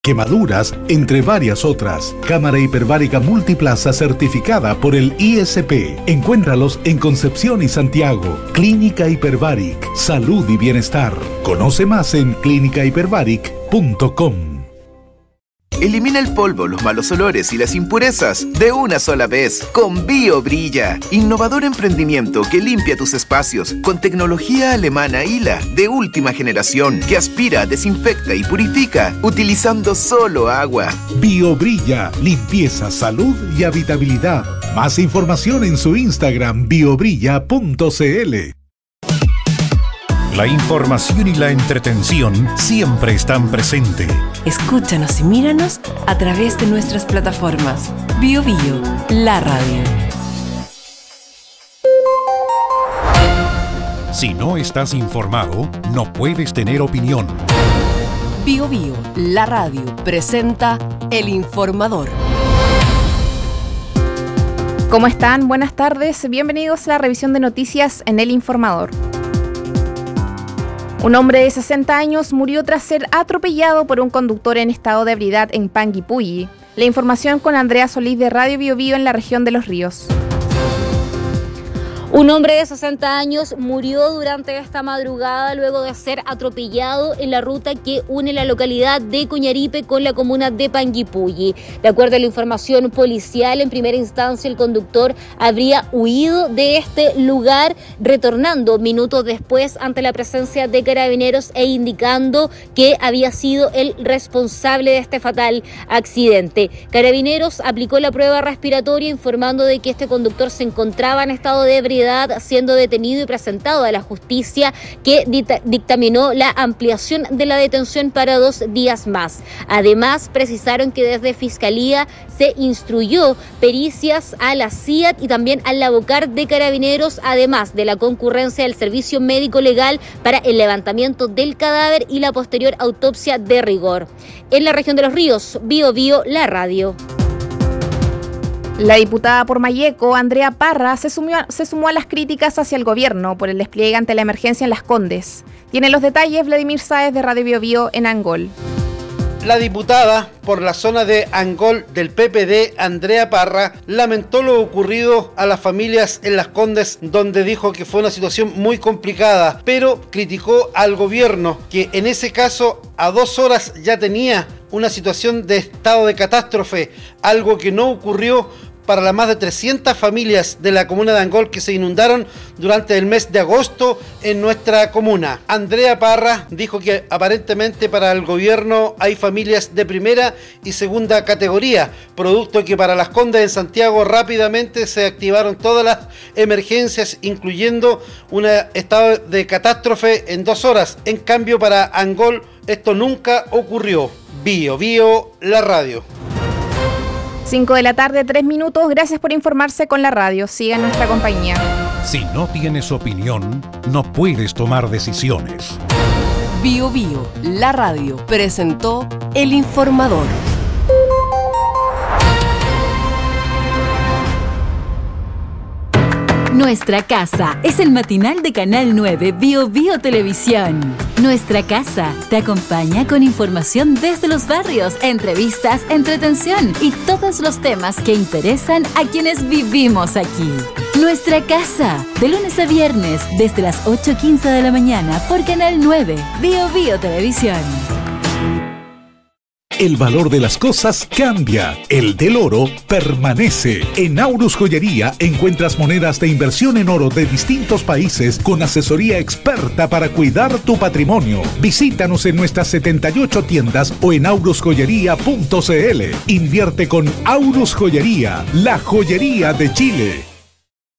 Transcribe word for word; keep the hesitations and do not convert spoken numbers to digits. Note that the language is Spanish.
quemaduras, entre varias otras. Cámara hiperbárica multiplaza certificada por el I S P. Encuéntralos en Concepción y Santiago. Clínica Hiperbaric, salud y bienestar. Conoce más en clínica hiperbaric punto com. Elimina el polvo, los malos olores y las impurezas de una sola vez con BioBrilla. Innovador emprendimiento que limpia tus espacios con tecnología alemana I L A de última generación que aspira, desinfecta y purifica utilizando solo agua. BioBrilla, limpieza, salud y habitabilidad. Más información en su Instagram biobrilla punto cl. La información y la entretención siempre están presentes. Escúchanos y míranos a través de nuestras plataformas. Bio Bio, la radio. Si no estás informado, no puedes tener opinión. Bio Bio, la radio, presenta El Informador. ¿Cómo están? Buenas tardes. Bienvenidos a la revisión de noticias en El Informador. Un hombre de sesenta años murió tras ser atropellado por un conductor en estado de ebriedad en Panguipulli. La información con Andrea Solís de Radio Bio Bio en la región de Los Ríos. Un hombre de sesenta años murió durante esta madrugada luego de ser atropellado en la ruta que une la localidad de Coñaripe con la comuna de Panguipulli. De acuerdo a la información policial, en primera instancia el conductor habría huido de este lugar, retornando minutos después ante la presencia de carabineros e indicando que había sido el responsable de este fatal accidente. Carabineros aplicó la prueba respiratoria informando de que este conductor se encontraba en estado de ebriedad, siendo detenido y presentado a la justicia, que dictaminó la ampliación de la detención para dos días más. Además, precisaron que desde Fiscalía se instruyó pericias a la C I A T y también al Lavocar de Carabineros, además de la concurrencia del servicio médico legal para el levantamiento del cadáver y la posterior autopsia de rigor. En la región de Los Ríos, Bio Bio, la radio. La diputada por Malleco, Andrea Parra, se sumó, se sumó a las críticas hacia el gobierno por el despliegue ante la emergencia en Las Condes. Tiene los detalles Vladimir Sáez de Radio Bio Bio en Angol. La diputada por la zona de Angol del P P D, Andrea Parra, lamentó lo ocurrido a las familias en Las Condes, donde dijo que fue una situación muy complicada, pero criticó al gobierno, que en ese caso a dos horas ya tenía una situación de estado de catástrofe, algo que no ocurrió para las más de trescientas familias de la comuna de Angol que se inundaron durante el mes de agosto en nuestra comuna. Andrea Parra dijo que aparentemente para el gobierno hay familias de primera y segunda categoría, producto que para Las Condes en Santiago rápidamente se activaron todas las emergencias, incluyendo un estado de catástrofe en dos horas. En cambio, para Angol esto nunca ocurrió. Bio Bio, la radio. cinco de la tarde, tres minutos. Gracias por informarse con la radio. Siga en nuestra compañía. Si no tienes opinión, no puedes tomar decisiones. Bio Bio, la radio, presentó El Informador. Nuestra Casa es el matinal de Canal nueve Bio Bio Televisión. Nuestra Casa te acompaña con información desde los barrios, entrevistas, entretención y todos los temas que interesan a quienes vivimos aquí. Nuestra Casa, de lunes a viernes, desde las ocho quince de la mañana por Canal nueve Bio Bio Televisión. El valor de las cosas cambia, el del oro permanece. En Aurus Joyería encuentras monedas de inversión en oro de distintos países con asesoría experta para cuidar tu patrimonio. Visítanos en nuestras setenta y ocho tiendas o en aurus joyería punto cl. Invierte con Aurus Joyería, la joyería de Chile.